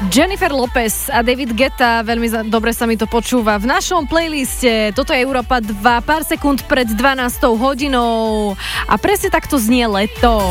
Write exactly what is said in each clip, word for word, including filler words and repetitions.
Jennifer Lopez a David Guetta, veľmi za- dobre sa mi to počúva v našom playliste. Toto je Európa dva, pár sekúnd pred dvanástou hodinou a presne takto znie leto.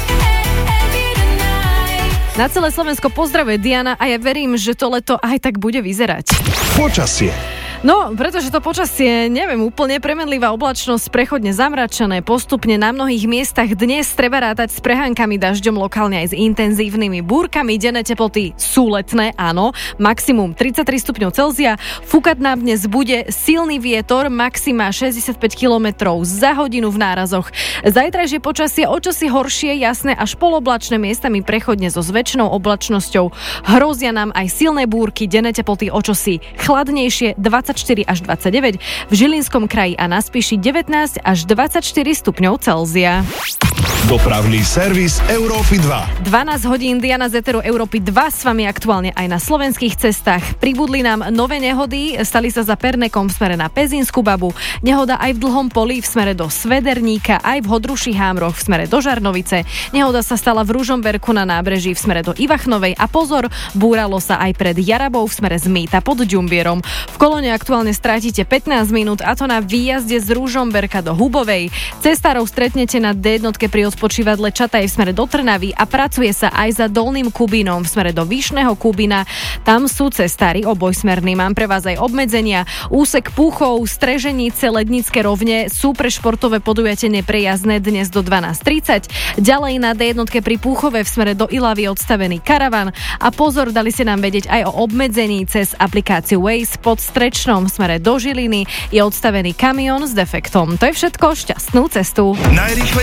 Na celé Slovensko pozdravuje Diana a ja verím, že to leto aj tak bude vyzerať. Počasie. No, pretože to počasie, neviem, úplne premenlivá oblačnosť, prechodne zamračené, postupne na mnohých miestach dnes treba rátať s prehánkami, dažďom, lokálne aj s intenzívnymi búrkami. Denné teploty sú letné, áno, maximum tridsaťtri stupňov Celzia. Fúkať nám dnes bude silný vietor, maxima šesťdesiatpäť kilometrov za hodinu v nárazoch. Zajtrajšie počasie o čosi horšie, jasné až poloblačné, miestami prechodne so zväčšenou oblačnosťou. Hrozia nám aj silné búrky, denné teploty o čosi chladnejšie, dvadsaťštyri až dvadsaťdeväť, v Žilinskom kraji a na Spiši devätnásť až dvadsaťštyri stupňov Celzia. Dopravný servis Európy dva. dvanásť hodín, Diana z Eteru Európy dva s vami aktuálne aj na slovenských cestách. Pribudli nám nové nehody, stali sa za Pernekom v smere na Pezínsku Babu, nehoda aj v Dlhom Poli v smere do Svederníka, aj v Hodruši Hámroch v smere do Žarnovice. Nehoda sa stala v Ružomberku na nábreží v smere do Ivachnovej a pozor, búralo sa aj pred Jarabou v smere z Mýta pod Ďumbierom. V Kolone aktuálne strátite pätnásť minút a to na výjazde z Ružomberka do Hubovej. Cestárov stretnete na dé jednotke pri odpočívadle Čataj v smere do Trnavy a pracuje sa aj za Dolným Kubínom v smere do Vyšného Kubína. Tam sú cestári obojsmerní. Mám pre vás aj obmedzenia. Úsek Púchov, Streženice, Lednické rovne sú pre športové podujatie neprejazdné dnes do dvanásť tridsať. Ďalej na dé jednotke pri Púchove v smere do Ilavy odstavený karavan a pozor, dali ste nám vedieť aj o obmedzení cez aplikáciu Waze. Pod Strečnom v smere do Žiliny je odstavený kamión s defektom. To je všetko, šťastnú cestu. Najrýchlejšie